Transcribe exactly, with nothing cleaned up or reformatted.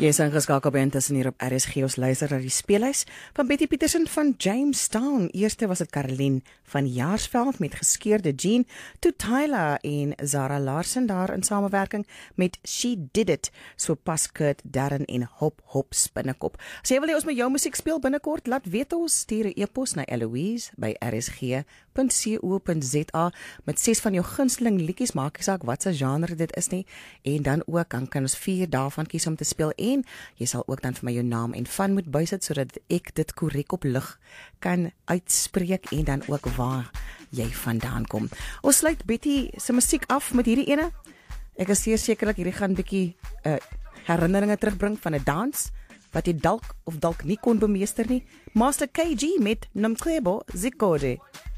Jy is ingeskakel by Intussen hier op R S G, ons luister na die speelhuis van Betty Peterson van Jamestown. Eerste was het Caroline van Jaarsveld met Geskeurde Jean, toe Tyler en Zara Larsen daar in samewerking met She Did It, so pas Kurt Darren en Hop Hop Spinnekop. As jy wil hê ons met jou musiek speel binnekort, laat weet ons, stuur 'n e-pos na Eloise by r s g punt co punt z a met ses van jou gunsteling liedjies, maak nie saak wat se genre dit is nie, en dan ook, dan kan ons vier daarvan kies om te speel, en jy sal ook dan vir my jou naam en van moet bysit, sodat ek dit korrek op lig kan uitspreek, en dan ook waar jy vandaan kom. Ons sluit Betty se musiek af met hierdie ene. Ek is zeer sekerlik hierdie gaan 'n bietjie uh, herinneringe terugbring van 'n dans wat jy dalk of dalk nie kon bemeester nie. Master K G met Nomcebo Zikode.